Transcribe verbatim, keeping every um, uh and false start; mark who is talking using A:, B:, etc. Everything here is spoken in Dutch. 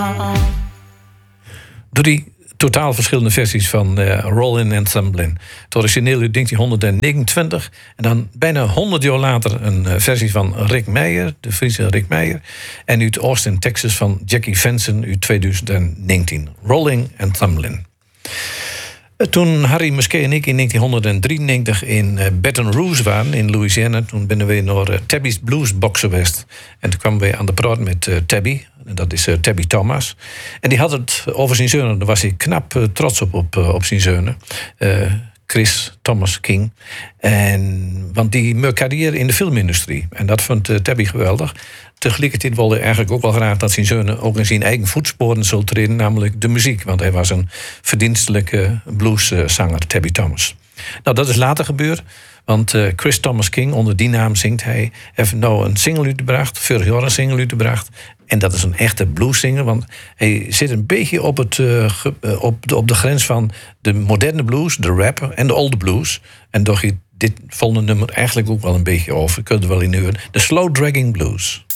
A: Drie totaal verschillende versies van uh, Rollin' and Tumblin'. Het origineel uit negentien negenentwintig. En dan bijna honderd jaar later een uh, versie van Rick Meijer, de Friese Rick Meijer. En uit Austin, Texas van Jackie Venson uit tweeduizend negentien. Rollin' and Tumblin'. Toen Harry Musquet en ik in negentien drieënnegentig in Baton Rouge waren, in Louisiana, toen ben we naar uh, Tabby's Blues Box geweest. En toen kwamen we aan de praat met uh, Tabby, dat is uh, Tabby Thomas. En die had het over zijn zonen, daar was hij knap uh, trots op, op, uh, op zijn zonen. Uh, Chris Thomas King. En, want die maakt carrière in de filmindustrie. En dat vond uh, Tabby geweldig. Tegelijkertijd wilde hij eigenlijk ook wel graag dat zijn zonen ook in zijn eigen voetsporen zullen treden, namelijk de muziek. Want hij was een verdienstelijke blueszanger, Tabby Thomas. Nou, dat is later gebeurd. Want uh, Chris Thomas King, onder die naam zingt hij, heeft nou een single uitgebracht, vorig jaar een single uitgebracht. En dat is een echte blueszanger, want hij zit een beetje op, het, uh, ge, uh, op, de, op de grens van de moderne blues, de rap en de olde blues. En door je dit volgende nummer eigenlijk ook wel een beetje over, je kunt er wel in huren. De Slow Dragging Blues.